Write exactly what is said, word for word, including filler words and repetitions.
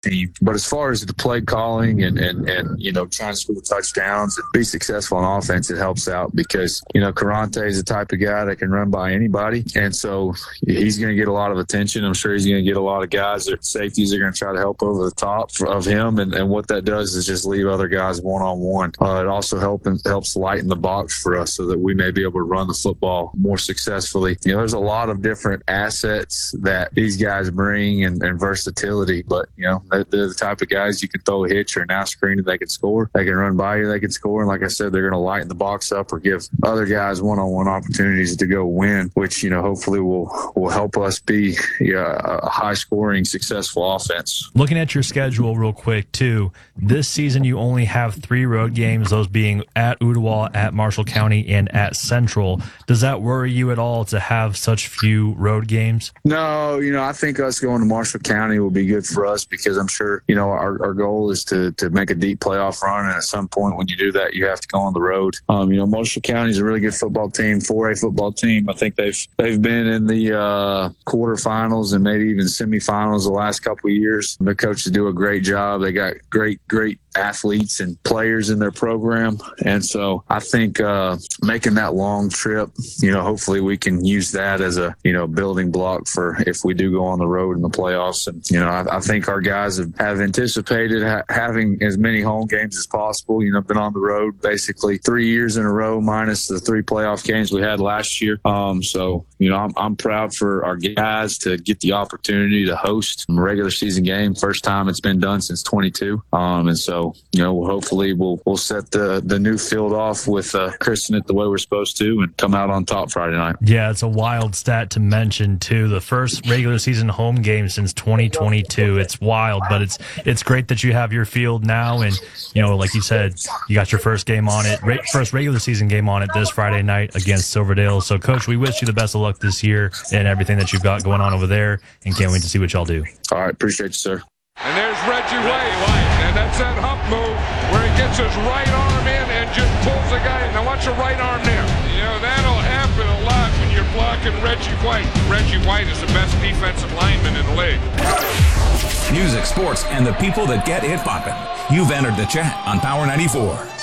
team. But as far as the play calling and, and, and you know, trying to score touchdowns and be successful on offense, it helps out because, you know, Karante is the type of guy that can run by anybody. And so he's going to get a lot of attention. I'm sure he's going to get a lot of guys that safeties are going to try to help over the top of him. And, and what that does is just leave other guys one-on-one. Uh, it also help, helps lighten the box for us so that we may be able to run the football more successfully. You know, there's a lot of different assets that these guys bring and, and versatility, but, you know, they're the type of guys you can throw a hitch or now screen and they can score. They can run by you, they can score. And like I said, they're going to lighten the box up or give other guys one-on-one opportunities to go win, which, you know, hopefully will, will help us be yeah, a high-scoring, successful offense. Looking at your schedule real quick, too, this season you only have three road games, those being at Ooltewah, at Marshall County, and at Central. Does that worry you at all to have such few road games? No, you know, I think us going to Marshall County will be good for us because I'm sure, you know, our, our goal is to, to make a deep playoff run. And at some point when you do that, you have to go on the road. Um, you know, Marshall County is a really good football team, four A football team. I think they've they've been in the uh, quarterfinals and maybe even semifinals the last couple of years. The coaches do a great job. They got great, great athletes and players in their program. And so I think uh, making that long trip, you know, hopefully we can use that as a, you know, building block for if we do go on the road in the playoffs. And, you know, I, I think our guys have, have anticipated ha- having as many home games as possible. You know, been on the road basically three years in a row minus the three playoff games we had last year. Um, so, you know, I'm, I'm proud for our guys to get the opportunity to host a regular season game. First time it's been done since twenty-two. Um, and so, you know, hopefully we'll we'll set the, the new field off with uh, christen it the way we're supposed to and come out on top Friday night. Yeah, it's a wild stat to mention, too. The first regular season home game since twenty twenty-two. It's wild, but it's it's great that you have your field now. And, you know, like you said, you got your first game on it, re- first regular season game on it this Friday night against Silverdale. So, Coach, we wish you the best of luck this year and everything that you've got going on over there, and can't wait to see what y'all do. All right, appreciate you, sir. And there's Reggie White, and that's that hump move where he gets his right arm in and just pulls the guy in. Now watch your right arm there. You know, that'll happen a lot when you're blocking Reggie White. Reggie White is the best defensive lineman in the league. Music, sports, and the people that get it poppin'. You've entered the chat on Power ninety-four.